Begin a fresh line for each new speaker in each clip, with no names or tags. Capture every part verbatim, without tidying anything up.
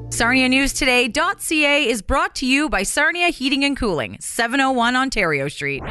Sarnia News Today dot C A is brought to you by Sarnia Heating and Cooling, seven oh one Ontario Street.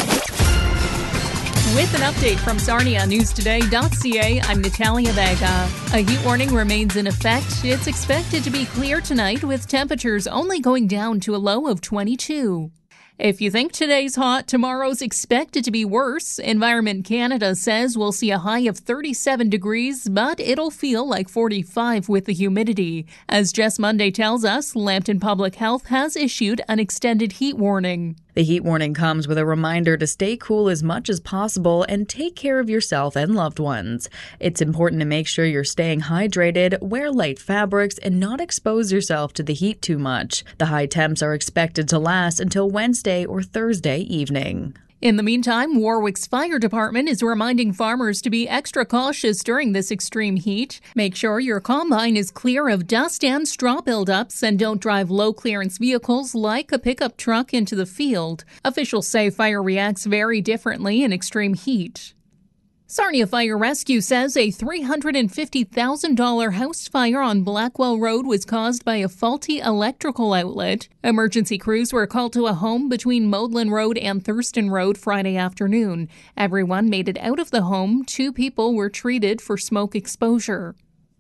With an update from Sarnia News Today dot C A, I'm Natalia Vega. A heat warning remains in effect. It's expected to be clear tonight, with temperatures only going down to a low of twenty-two. If you think today's hot, tomorrow's expected to be worse. Environment Canada says we'll see a high of thirty-seven degrees, but it'll feel like forty-five with the humidity. As Jess Monday tells us, Lambton Public Health has issued an extended heat warning.
The heat warning comes with a reminder to stay cool as much as possible and take care of yourself and loved ones. It's important to make sure you're staying hydrated, wear light fabrics, and not expose yourself to the heat too much. The high temps are expected to last until Wednesday or Thursday evening.
In the meantime, Warwick's fire department is reminding farmers to be extra cautious during this extreme heat. Make sure your combine is clear of dust and straw buildups, and don't drive low-clearance vehicles like a pickup truck into the field. Officials say fire reacts very differently in extreme heat. Sarnia Fire Rescue says a three hundred fifty thousand dollars house fire on Blackwell Road was caused by a faulty electrical outlet. Emergency crews were called to a home between Maudlin Road and Thurston Road Friday afternoon. Everyone made it out of the home. Two people were treated for smoke exposure.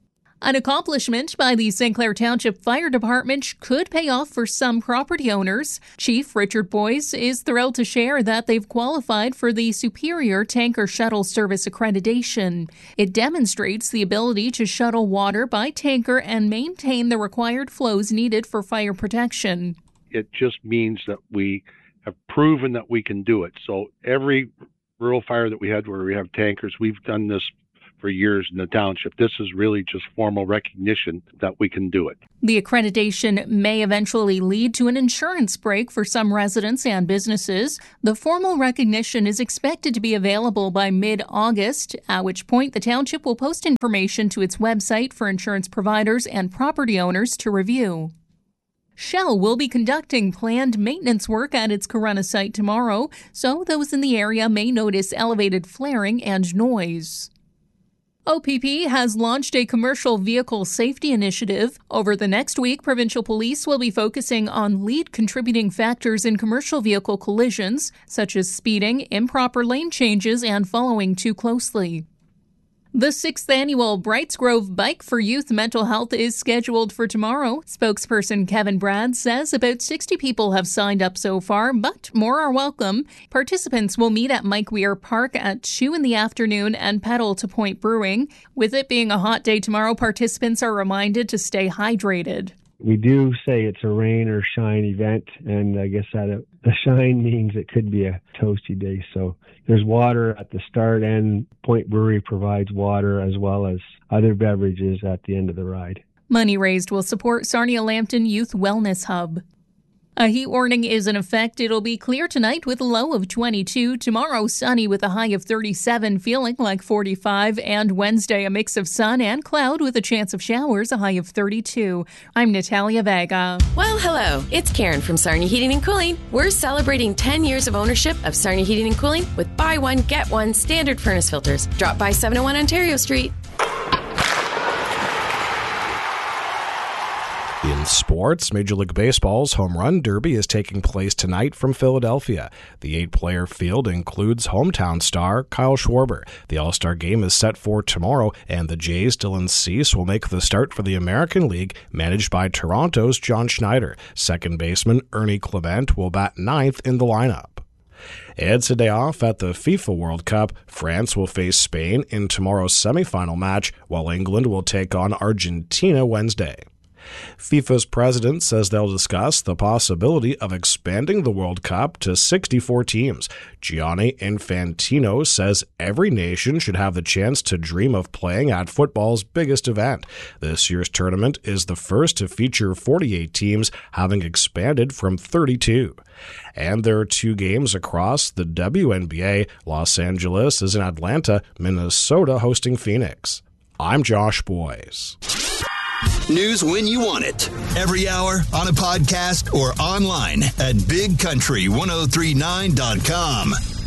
An accomplishment by the Saint Clair Township Fire Department could pay off for some property owners. Chief Richard Boyce is thrilled to share that they've qualified for the Superior Tanker Shuttle Service accreditation. It demonstrates the ability to shuttle water by tanker and maintain the required flows needed for fire protection.
It just means that we have proven that we can do it. So every rural fire that we had where we have tankers, we've done this for years in the township. This is really just formal recognition that we can do it.
The accreditation may eventually lead to an insurance break for some residents and businesses. The formal recognition is expected to be available by mid-August, at which point the township will post information to its website for insurance providers and property owners to review. Shell will be conducting planned maintenance work at its Corunna site tomorrow, so those in the area may notice elevated flaring and noise. O P P has launched a commercial vehicle safety initiative. Over the next week, provincial police will be focusing on lead contributing factors in commercial vehicle collisions, such as speeding, improper lane changes, and following too closely. The sixth annual Brights Grove Bike for Youth Mental Health is scheduled for tomorrow. Spokesperson Kevin Brad says about sixty people have signed up so far, but more are welcome. Participants will meet at Mike Weir Park at two in the afternoon and pedal to Point Brewing. With it being a hot day tomorrow, participants are reminded to stay hydrated.
We do say it's a rain or shine event, and I guess that uh, the shine means it could be a toasty day. So there's water at the start, and Point Brewery provides water as well as other beverages at the end of the ride.
Money raised will support Sarnia Lambton Youth Wellness Hub. A heat warning is in effect. It'll be clear tonight with a low of twenty-two. Tomorrow, sunny with a high of thirty-seven, feeling like forty-five. And Wednesday, a mix of sun and cloud with a chance of showers, a high of thirty-two. I'm Natalia Vega.
Well, hello. It's Karen from Sarnia Heating and Cooling. We're celebrating ten years of ownership of Sarnia Heating and Cooling with buy one, get one standard furnace filters. Drop by seven oh one Ontario Street.
In sports, Major League Baseball's Home Run Derby is taking place tonight from Philadelphia. The eight-player field includes hometown star Kyle Schwarber. The All-Star Game is set for tomorrow, and the Jays' Dylan Cease will make the start for the American League, managed by Toronto's John Schneider. Second baseman Ernie Clement will bat ninth in the lineup. It's a day off at the FIFA World Cup. France will face Spain in tomorrow's semifinal match, while England will take on Argentina Wednesday. FIFA's president says they'll discuss the possibility of expanding the World Cup to sixty-four teams. Gianni Infantino says every nation should have the chance to dream of playing at football's biggest event. This year's tournament is the first to feature forty-eight teams, having expanded from thirty-two. And there are two games across the W N B A. Los Angeles is in Atlanta, Minnesota hosting Phoenix. I'm Josh Boyes.
News when you want it. Every hour, on a podcast, or online at big country ten thirty-nine dot com.